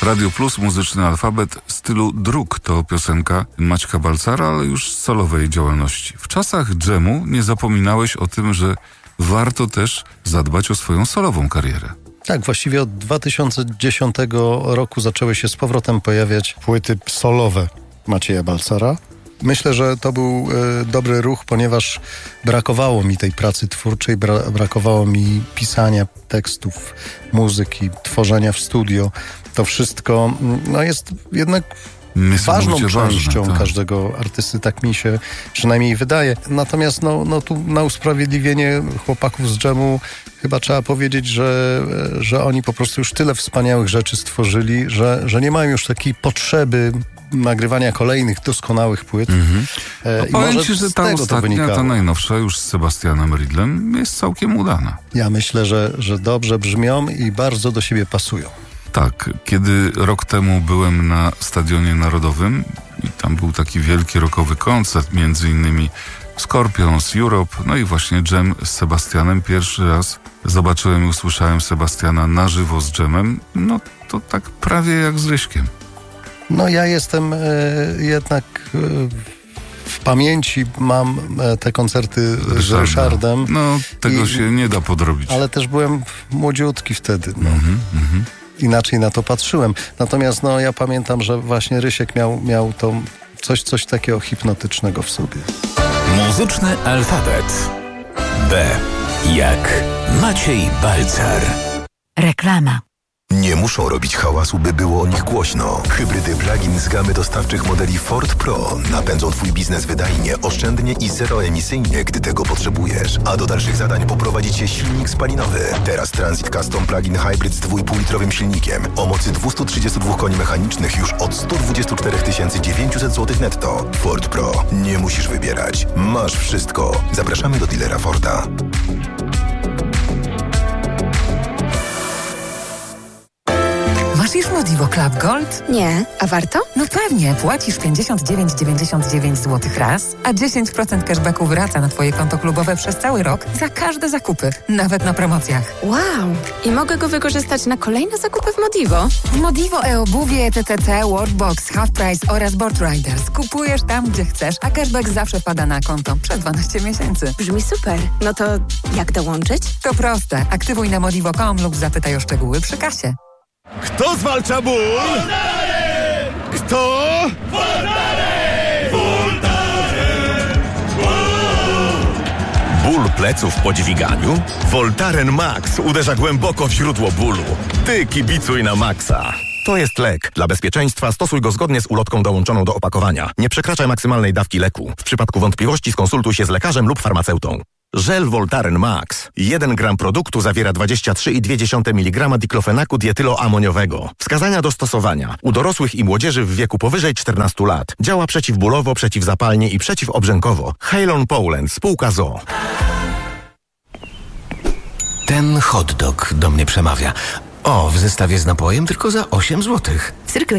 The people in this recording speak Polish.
Radio Plus, muzyczny alfabet stylu dróg to piosenka Maćka Balcara, ale już z solowej działalności. W czasach dżemu nie zapominałeś o tym, że warto też zadbać o swoją solową karierę. Tak, właściwie od 2010 roku zaczęły się z powrotem pojawiać płyty solowe Macieja Balcara. Myślę, że to był dobry ruch, ponieważ brakowało mi tej pracy twórczej, brakowało mi pisania tekstów, muzyki, tworzenia w studio. To wszystko jest jednak ważną częścią każdego artysty, tak mi się przynajmniej wydaje. Natomiast tu na usprawiedliwienie chłopaków z dżemu chyba trzeba powiedzieć, że oni po prostu już tyle wspaniałych rzeczy stworzyli, że nie mają już takiej potrzeby nagrywania kolejnych doskonałych płyt. I powiem ci, że ta ostatnia, ta najnowsza już z Sebastianem Riedlem jest całkiem udana. Ja myślę, że dobrze brzmią i bardzo do siebie pasują. Tak, kiedy rok temu byłem na Stadionie Narodowym i tam był taki wielki rockowy koncert, między innymi Scorpions, Europe, no i właśnie dżem z Sebastianem. Pierwszy raz zobaczyłem i usłyszałem Sebastiana na żywo z dżemem. No to tak prawie jak z Ryśkiem. Ja jestem jednak w pamięci mam te koncerty z Ryszardem. Tego się nie da podrobić. Ale też byłem młodziutki wtedy. Inaczej na to patrzyłem. Natomiast ja pamiętam, że właśnie Rysiek miał to coś takiego hipnotycznego w sobie. Muzyczny alfabet. B jak Maciej Balcar. Reklama. Nie muszą robić hałasu, by było o nich głośno. Hybrydy plug-in z gamy dostawczych modeli Ford Pro napędzą Twój biznes wydajnie, oszczędnie i zeroemisyjnie, gdy tego potrzebujesz. A do dalszych zadań poprowadzi Cię silnik spalinowy. Teraz Transit Custom Plug-in Hybrid z 2,5-litrowym silnikiem o mocy 232 koni mechanicznych już od 124 900 zł netto. Ford Pro. Nie musisz wybierać. Masz wszystko. Zapraszamy do dealera Forda. Masz już Modivo Club Gold? Nie, a warto? No pewnie, płacisz 59,99 zł raz, a 10% cashbacku wraca na Twoje konto klubowe przez cały rok za każde zakupy, nawet na promocjach. Wow! I mogę go wykorzystać na kolejne zakupy w Modivo? W Modivo e-obuwie, TTT, Worldbox, Half Price oraz Board Riders. Kupujesz tam, gdzie chcesz, a cashback zawsze wpada na konto przez 12 miesięcy. Brzmi super. No to jak dołączyć? To proste. Aktywuj na modivo.com lub zapytaj o szczegóły przy kasie. Kto zwalcza ból? Voltaren! Kto? Voltaren! Voltaren! Ból pleców po dźwiganiu? Voltaren Max uderza głęboko w źródło bólu. Ty kibicuj na Maxa. To jest lek. Dla bezpieczeństwa stosuj go zgodnie z ulotką dołączoną do opakowania. Nie przekraczaj maksymalnej dawki leku. W przypadku wątpliwości skonsultuj się z lekarzem lub farmaceutą. Żel Voltaren Max. 1 gram produktu zawiera 23,2 mg diklofenaku dietyloamoniowego. Wskazania do stosowania. U dorosłych i młodzieży w wieku powyżej 14 lat. Działa przeciwbólowo, przeciwzapalnie i przeciwobrzękowo. Halon Poland, spółka ZOO. Ten hot dog do mnie przemawia. O, w zestawie z napojem tylko za 8 zł. Cyrk